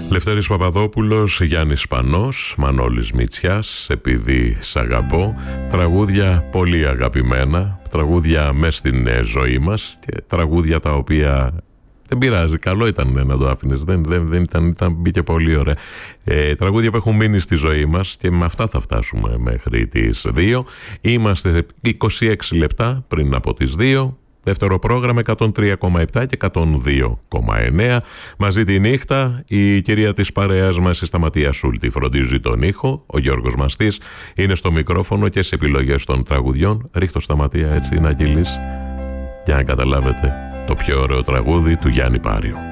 Λευτέρης Παπαδόπουλος, Γιάννης Σπανός, Μανώλης Μητσιάς, επειδή σ' αγαπώ. Τραγούδια πολύ αγαπημένα, τραγούδια μες στην ζωή μας και τραγούδια τα οποία δεν πειράζει, καλό ήταν να το άφηνες, δεν ήταν, μπήκε πολύ ωραία. Τραγούδια που έχουν μείνει στη ζωή μας και με αυτά θα φτάσουμε μέχρι τις 2. Είμαστε 26 λεπτά πριν από τις 2. Δεύτερο πρόγραμμα 103,7 και 102,9. Μαζί τη νύχτα η κυρία της παρέας μας, η Σταματία Σούλτη, φροντίζει τον ήχο. Ο Γιώργος Μαστής είναι στο μικρόφωνο και σε επιλογές των τραγουδιών. Ρίχτω Σταματία έτσι να κυλείς για να καταλάβετε το πιο ωραίο τραγούδι του Γιάννη Πάριου.